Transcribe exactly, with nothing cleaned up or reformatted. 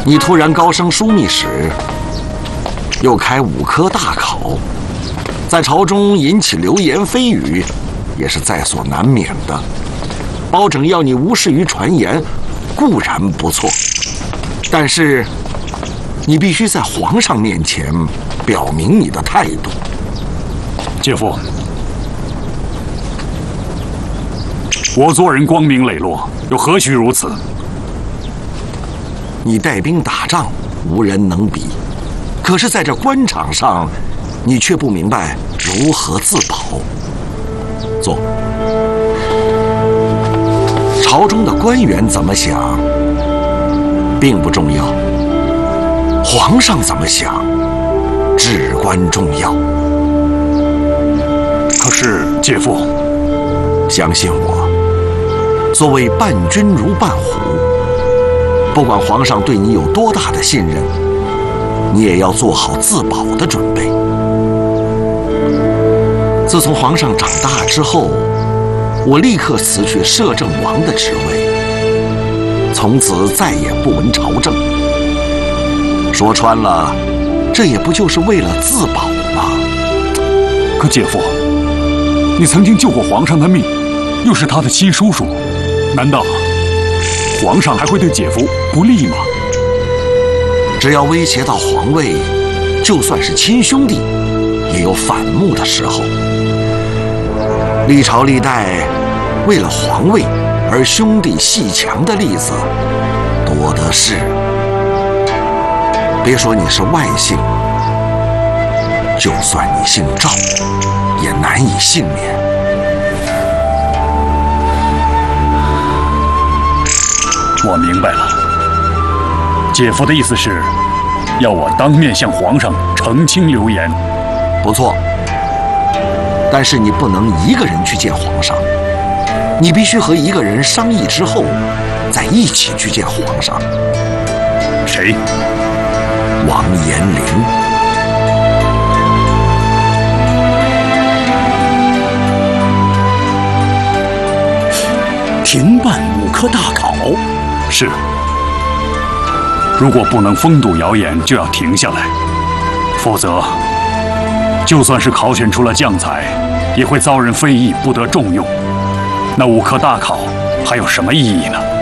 你突然高升枢密使，又开五科大考，在朝中引起流言蜚语，也是在所难免的。包拯要你无视于传言，固然不错，但是你必须在皇上面前表明你的态度。 姐夫，我做人光明磊落，又何须如此？ 你带兵打仗，无人能比，可是在这官场上，你却不明白如何自保。坐。朝中的官员怎么想，并不重要，皇上怎么想，至关重要。 可是，姐夫， 相信我，作为伴君如伴虎，不管皇上对你有多大的信任，你也要做好自保的准备。自从皇上长大之后，我立刻辞去摄政王的职位，从此再也不闻朝政。说穿了，这也不就是为了自保吗？ 可姐夫，你曾经救过皇上的命，又是他的亲叔叔，难道皇上还会对姐夫不利吗？ 只要威胁到皇位，就算是亲兄弟，也有反目的时候。历朝历代为了皇位而兄弟阋墙的例子多的是。别说你是外姓，就算你姓赵，也难以幸免。 我明白了，姐夫的意思是，要我当面向皇上澄清流言。 不错，但是你不能一个人去见皇上，你必须和一个人商议之后，再一起去见皇上。 谁？ 王延龄。 停办五科大考。 是。如果不能封堵谣言，就要停下来，否则，就算是考选出了将才，也会遭人非议，不得重用。那五科大考还有什么意义呢？